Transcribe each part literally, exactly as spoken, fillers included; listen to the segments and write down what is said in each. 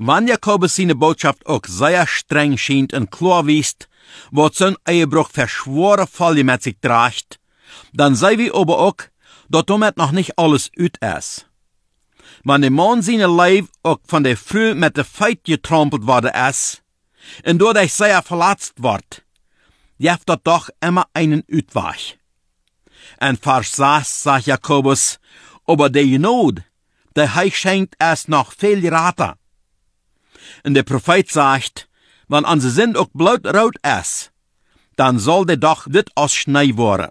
Wann Jakobus seine Botschaft auch sehr streng scheint und klar wiest, wat zo'n Ehebruch verschworen Fälle mit sich trägt, dann sei wir aber auch, dass damit noch nicht alles ut ist. Wenn der Mann seine Leib auch von der Frau mit der Feit getrampelt worden ist, und dadurch sehr verletzt wird, jeft dort doch immer einen Utweg. En Vers sechs sagt Jakobus, aber der Genod, der Heil schenkt erst noch viel Rater. Und der Prophet sagt, wenn unsere Sinn auch blutrot ist, dann soll der doch dit aus Schnee worden.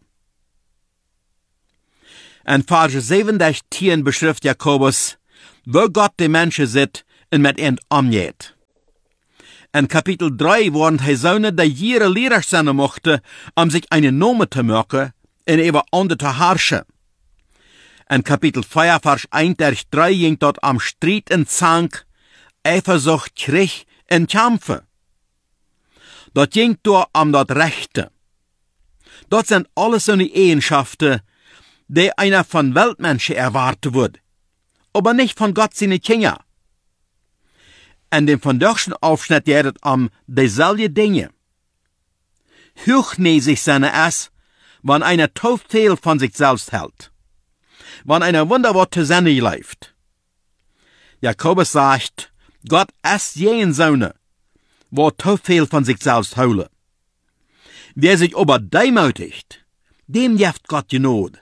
En Vers siebenunddreißig beschrift Jakobus, wo Gott die Menschen sieht und mit ihnen umgeht. In Kapitel drei waren die Söhne, die jere Lehrer sein mochten, um sich einen Namen zu machen und über andere zu herrschen. In Kapitel vier, Vers eins durch drei ging dort am Streit und Zank, Eifersucht, Krieg und Kämpfe. Dort ging dort um das Rechte. Dort sind alles so eine Eigenschaften, die einer von Weltmenschen erwartet wird, aber nicht von Gott seine Kinder. In dem von deutschen Aufschnitt geht es um dieselbe Dinge. Hochnäsig seine es, wenn einer zu viel von sich selbst hält. Wenn einer wunderbar zu Sende läuft. Jakobus sagt, Gott ist jeden Söhne, wo zu viel von sich selbst holen. Wer sich aber demütigt, dem jeft Gott Genod.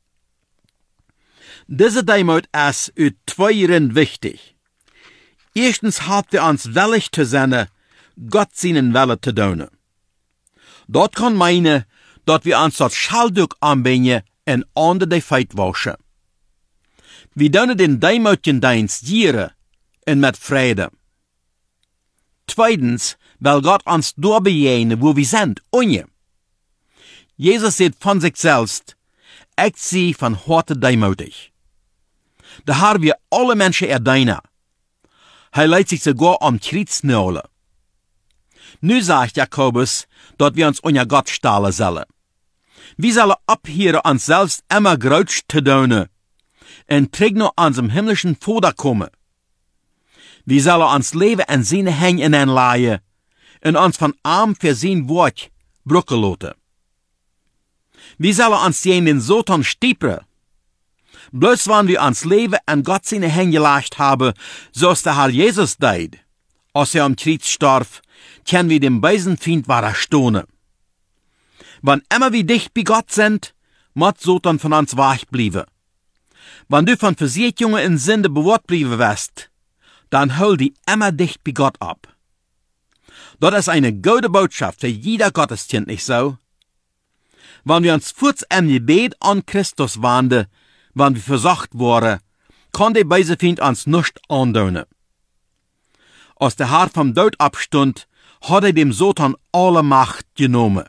Diese Demut ist uit zwei Gründen wichtig. Erstens habt wir uns willig zu sein, Gott seinen Wille zu tun. Dort kann meinen, dass wir uns das Schallduk anbinden und andere die Feit waschen. Wir tun den demütigen Dienst jieren und mit Friede. Zweitens, weil Gott uns dort bejenen, wo wir sind, ohne. Jesus sagt von sich selbst, ich sie von Harte demütig. Da haben wir alle Menschen erdeinen. Hij leidt sich sogar am Kreuz nöle. Nu sagt Jakobus, dass wir uns unter Gott stellen sollen. Wir sollen abhören, uns selbst immer groß zu tun und trägt nur unserem himmlischen Vater kommen. Wir sollen uns Leben in seine Hände einleihen und uns von Arm für sein Wort brücken lassen. Wir sollen uns gegen den Satan stiepern. Bloß wenn wir uns Leben an Gott seine Hände gelegt haben, so ist der Herr Jesus deid, als er am Kreuz starb, können wir dem bösen Feind widerstehen. Wenn immer wir dicht bei Gott sind, muss Satan von uns wegbleiben. Wenn du von Versicherungen in Sünde bewahrt bleiben wirst, dann hol die immer dicht bei Gott ab. Das ist eine gute Botschaft für jeder Gottesdienst, nicht so? Wenn wir uns kurz im Gebet an Christus wenden, wenn wir versucht waren, kann der böse Feind uns nicht andauern. Als der Herr vom Tod abstund, hat er dem Satan alle Macht genommen.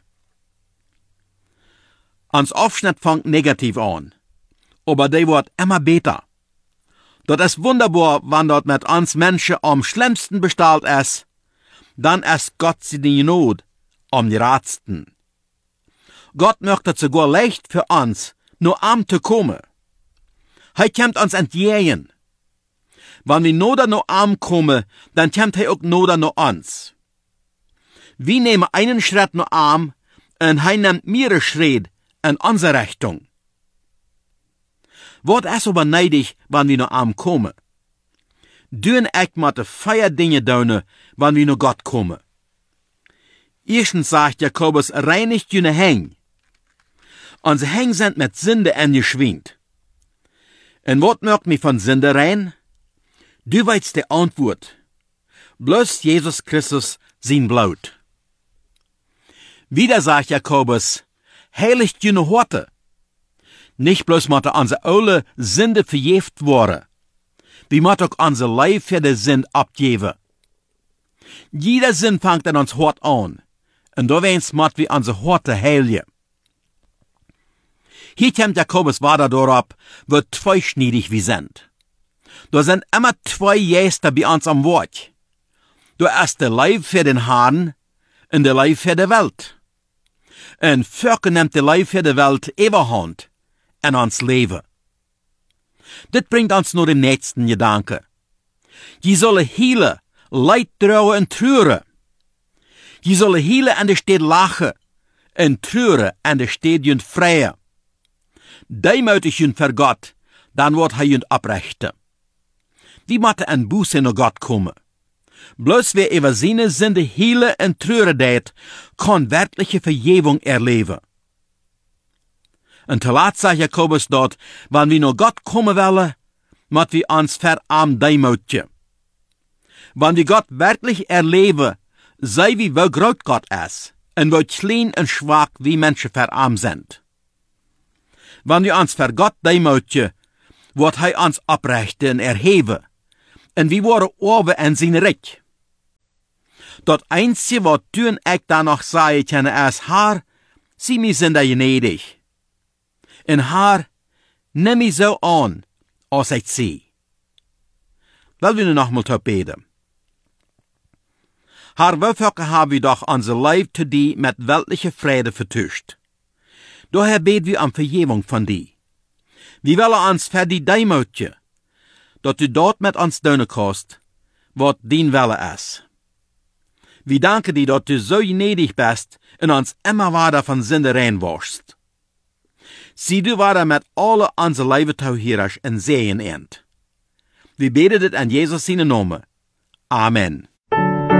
Ans Aufschnitt fängt negativ an, aber der wird immer besser. Das ist wunderbar, wenn dort mit uns Menschen am schlimmsten bestellt ist, dann ist Gott seine Not am ratsten. Gott möchte sogar leicht für uns, nur arm zu kommen. Er kommt uns entgegen. Wenn wir nur noch arm kommen, dann kommt er auch nur noch uns. Wir nehmen einen Schritt nur arm, und er nimmt mehrere Schritte in unsere Richtung. Wort ist aber neidig, wenn wir nur arm kommen. Dün echt mit de vier Dinge tun, wenn wir nur Gott kommen. Erstens sagt Jakobus, reinigt jene Häng. Unsere Hänge sind mit Sünde angeschwingt. Und was mögt mich von Sünde rein? Du weißt die Antwort. Bloß Jesus Christus sein Blut. Wieder sagt Jakobus, heiligt jene Horte. Nicht bloß müssen unsere alle Sünde verjeft worden. Wir müssen auch unser Leib für die Sünde abgeben. Jeder Sinn fängt an uns Hort an. Und da wens müssen wir unsere Horte heiligen. Hier kommt Jakobus weiter darauf, wo zweischneidig wir sind. Da sind immer zwei Gäste bei uns am Wort. Da ist der Leib für den Herrn und der Leib für die Welt. Und Völker nimmt der Leib für die Welt Überhand in uns Leben. Das bringt uns nur den nächsten Gedanke. Die sollen heilen, Leid trouwen en treuren. Je zullen hielen en de steed lachen, en treuren en de steed junt vrije. Deemuitig junt voor God, dan wordt hij junt oprechten. Wie moeten en boos naar God komen? Bloos wie over zijn zinde hielen en treuren deed, kan werkelijke vergeving erleven. En te laat zegt Jacobus dat, wanneer we naar God komen willen, moet we ons verarm deemuitje. Wanneer we God werkelijk erleven, zij wie wel groot God is, en wel klein en zwak wie mensen verarm zijn. Wanneer we ons voor God deemuitje, wordt hij ons oprechten en erheven, en we worden over en zijn rijk. Dat einzige wat toen ik dan nog zei kunnen is haar, zie mij zijn dat je nedig. En haar, neem mij zo aan, als ik zie. Wel we nu nog mal te beden. Haar woföke hebben we doch onze lijf te die met weltliche vrede vertuscht. Daher beten we om vergeving van die. We willen ons voor die deemuitje, dat u dort met ons doen kost, wat dien wille is. We danken die dat u zo gnädig bist en ons immer wieder van zinde reinwascht. Zie du wieder met alle onze leven touwhierers en zeeën end. We beten dit in Jezus zijn naam. Amen.